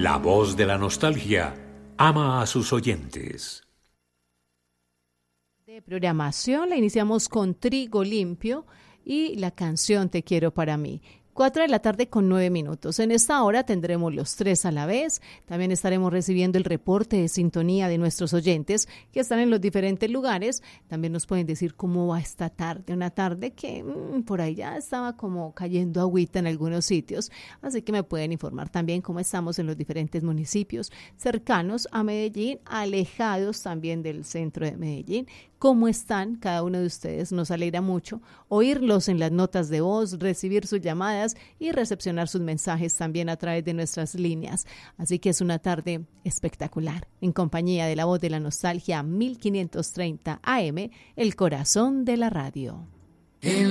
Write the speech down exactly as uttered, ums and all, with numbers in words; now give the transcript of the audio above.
La voz de la nostalgia ama a sus oyentes. De programación la iniciamos con Trigo Limpio y la canción Te quiero para mí. Cuatro de la tarde con nueve minutos. En esta hora tendremos los tres a la vez. También estaremos recibiendo el reporte de sintonía de nuestros oyentes que están en los diferentes lugares. También nos pueden decir cómo va esta tarde. Una tarde que mmm, por ahí ya estaba como cayendo agüita en algunos sitios. Así que me pueden informar también cómo estamos en los diferentes municipios cercanos a Medellín, alejados también del centro de Medellín. ¿Cómo están cada uno de ustedes? Nos alegra mucho oírlos en las notas de voz, recibir sus llamadas y recepcionar sus mensajes también a través de nuestras líneas. Así que es una tarde espectacular. En compañía de la voz de la nostalgia mil quinientos treinta A M, el corazón de la radio.